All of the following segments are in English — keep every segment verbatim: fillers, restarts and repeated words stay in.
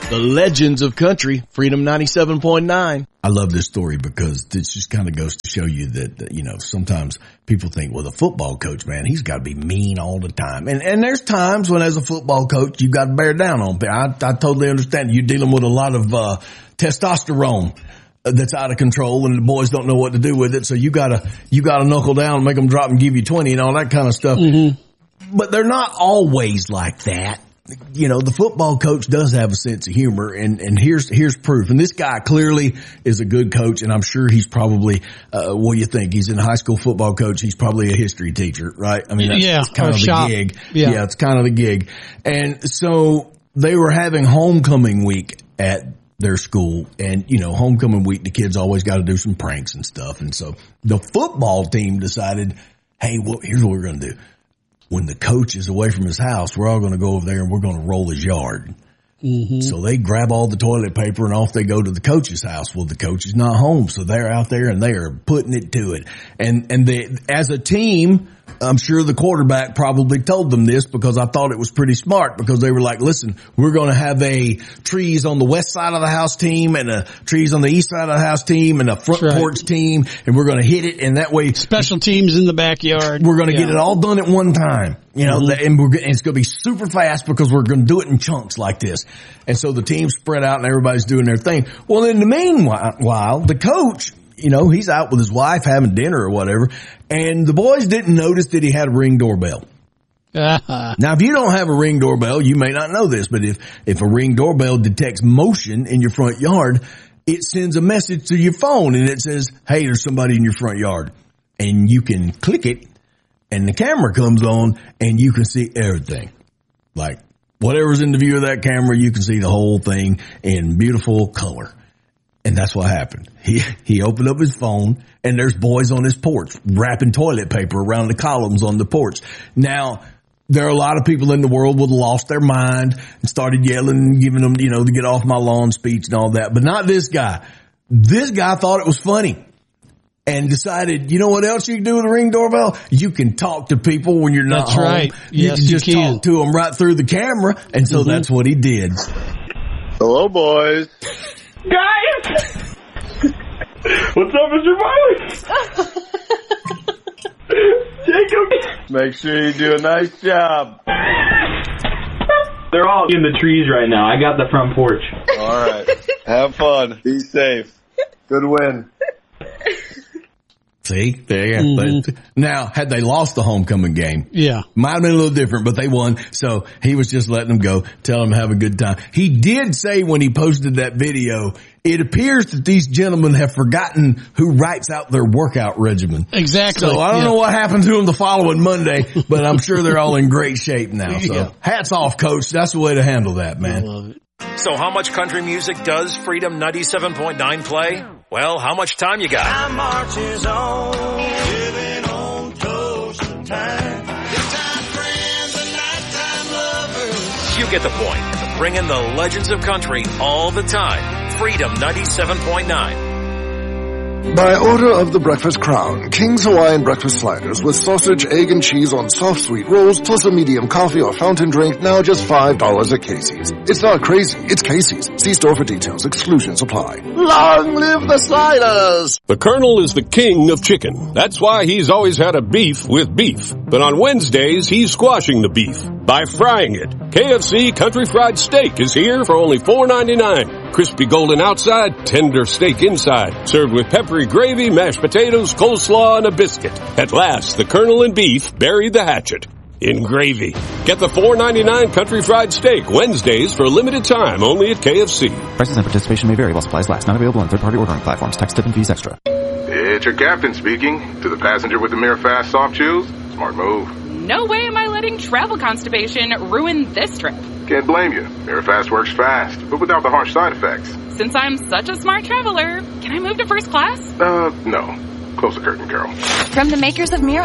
The legends of country, Freedom ninety-seven point nine. I love this story because this just kind of goes to show you that, that, you know, sometimes people think, well, the football coach, man, he's got to be mean all the time. And, and there's times when as a football coach, you got to bear down on people. I, I totally understand. You're dealing with a lot of, uh, testosterone that's out of control and the boys don't know what to do with it. So you gotta, you gotta knuckle down, make them drop and give you twenty and all that kind of stuff. Mm-hmm. But they're not always like that. You know, the football coach does have a sense of humor, and, and here's, here's proof. And this guy clearly is a good coach, and I'm sure he's probably, uh, what do you think? He's in high school football coach. He's probably a history teacher, right? I mean, that's, yeah, that's kind of shop. the gig. Yeah. yeah, it's kind of the gig. And so they were having homecoming week at their school, and, you know, homecoming week, the kids always got to do some pranks and stuff. And so the football team decided, hey, well, here's what we're going to do. When the coach is away from his house, we're all going to go over there and we're going to roll his yard. Mm-hmm. So they grab all the toilet paper and off they go to the coach's house. Well, the coach is not home. So they're out there and they are putting it to it. And, and they, as a team, I'm sure the quarterback probably told them this because I thought it was pretty smart because they were like, listen, we're going to have a trees on the west side of the house team and a trees on the east side of the house team and a front right. porch team. And we're going to hit it. And that way special teams in the backyard. We're going to yeah. get it all done at one time, you know, mm-hmm. and, we're, and it's going to be super fast because we're going to do it in chunks like this. And so the team spread out and everybody's doing their thing. Well, in the meanwhile, the coach, you know, he's out with his wife having dinner or whatever, and the boys didn't notice that he had a Ring doorbell. Uh-huh. Now, if you don't have a Ring doorbell, you may not know this, but if, if a Ring doorbell detects motion in your front yard, it sends a message to your phone and it says, hey, there's somebody in your front yard. And you can click it and the camera comes on and you can see everything. Like whatever's in the view of that camera, you can see the whole thing in beautiful color. And that's what happened. He, he opened up his phone and there's boys on his porch wrapping toilet paper around the columns on the porch. Now, there are a lot of people in the world would have lost their mind and started yelling and giving them, you know, to get off my lawn speech and all that. But not this guy. This guy thought it was funny and decided, you know what else you can do with a Ring doorbell? You can talk to people when you're not that's home. Right. You yes, can just you can. talk to them right through the camera. And so mm-hmm. that's what he did. Hello, boys. Guys! What's up, Mister Miley? Jacob! Make sure you do a nice job. They're all in the trees right now. I got the front porch. All right. Have fun. Be safe. Good win. See, there you go. Mm-hmm. Now, had they lost the homecoming game, yeah, might have been a little different, but they won. So he was just letting them go, tell them to have a good time. He did say when he posted that video, it appears that these gentlemen have forgotten who writes out their workout regimen. Exactly. So I don't yeah. know what happened to them the following Monday, but I'm sure they're all in great shape now. So yeah. hats off, coach. That's the way to handle that, man. I love it. So how much country music does Freedom ninety-seven point nine play? Well, how much time you got? Time marches on, living on toast and time. Good-time friends and nighttime lovers. You get the point. Bring in the legends of country all the time. Freedom ninety-seven point nine. By order of the Breakfast Crown, King's Hawaiian Breakfast Sliders with sausage, egg, and cheese on soft sweet rolls plus a medium coffee or fountain drink, now just five dollars at Casey's. It's not crazy, it's Casey's. See store for details. Exclusions apply. Long live the sliders! The Colonel is the king of chicken. That's why he's always had a beef with beef. But on Wednesdays, he's squashing the beef by frying it. K F C Country Fried Steak is here for only four ninety-nine. Crispy golden outside, tender steak inside. Served with peppery gravy, mashed potatoes, coleslaw, and a biscuit. At last, the Colonel and beef buried the hatchet in gravy. Get the four ninety-nine Country Fried Steak Wednesdays for a limited time only at K F C. Prices and participation may vary while supplies last. Not available on third-party ordering platforms. Tax, tip, and fees extra. It's your captain speaking. To the passenger with the Mirror Fast soft chews, smart move. No way am I letting travel constipation ruin this trip. Can't blame you. Mirror Fast works fast, but without the harsh side effects. Since I'm such a smart traveler, can I move to first class? Uh, no. Close the curtain, Carol. From the makers of Miralax,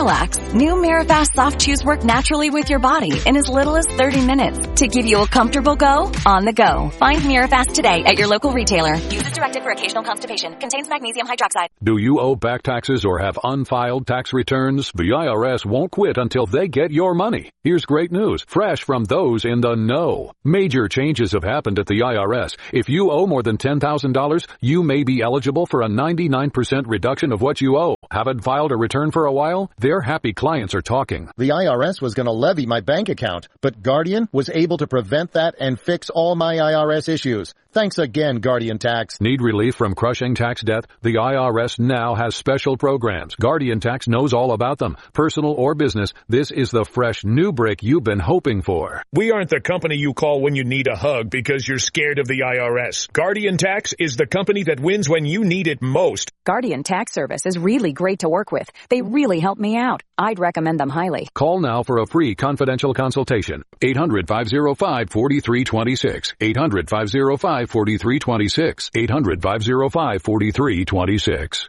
New Mirafast Soft Chews work naturally with your body in as little as thirty minutes to give you a comfortable go on the go. Find Mirafast today at your local retailer. Use as directed for occasional constipation. Contains magnesium hydroxide. Do you owe back taxes or have unfiled tax returns? The I R S won't quit until they get your money. Here's great news, fresh from those in the know. Major changes have happened at the I R S. If you owe more than ten thousand dollars, you may be eligible for a ninety-nine percent reduction of what you owe. Haven't filed a return for a while? Their happy clients are talking. The I R S was going to levy my bank account, but Guardian was able to prevent that and fix all my I R S issues. Thanks again, Guardian Tax. Need relief from crushing tax debt? The I R S now has special programs. Guardian Tax knows all about them. Personal or business, this is the fresh new brick you've been hoping for. We aren't the company you call when you need a hug because you're scared of the I R S. Guardian Tax is the company that wins when you need it most. Guardian Tax Service is really great to work with. They really help me out. I'd recommend them highly. Call now for a free confidential consultation. eight hundred, five oh five, four three two six. eight hundred, five oh five, four three two six. eight hundred, five oh five, four three two six.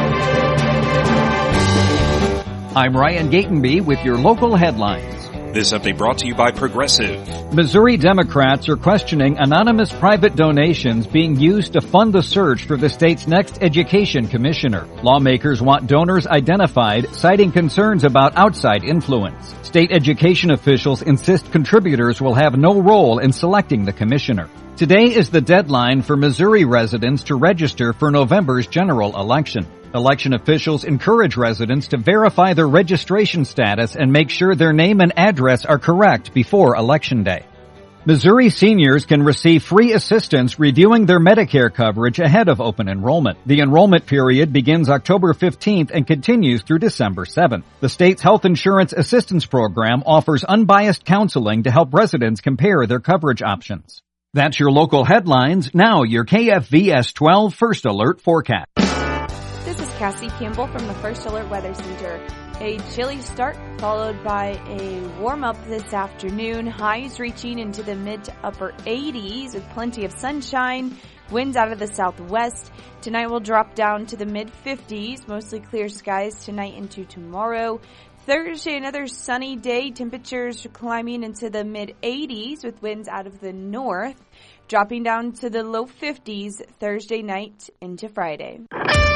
I'm Ryan Gatenby with your local headlines. This update brought to you by Progressive. Missouri Democrats are questioning anonymous private donations being used to fund the search for the state's next education commissioner. Lawmakers want donors identified, citing concerns about outside influence. State education officials insist contributors will have no role in selecting the commissioner. Today is the deadline for Missouri residents to register for November's general election. Election officials encourage residents to verify their registration status and make sure their name and address are correct before Election Day. Missouri seniors can receive free assistance reviewing their Medicare coverage ahead of open enrollment. The enrollment period begins October fifteenth and continues through December seventh. The state's Health Insurance Assistance Program offers unbiased counseling to help residents compare their coverage options. That's your local headlines. Now your K F V S twelve First Alert forecast. This is Cassie Campbell from the First Alert Weather Center. A chilly start followed by a warm-up this afternoon. Highs reaching into the mid to upper eighties with plenty of sunshine. Winds out of the southwest. Tonight will drop down to the mid fifties. Mostly clear skies tonight into tomorrow. Thursday, another sunny day. Temperatures climbing into the mid eighties with winds out of the north. Dropping down to the low fifties Thursday night into Friday.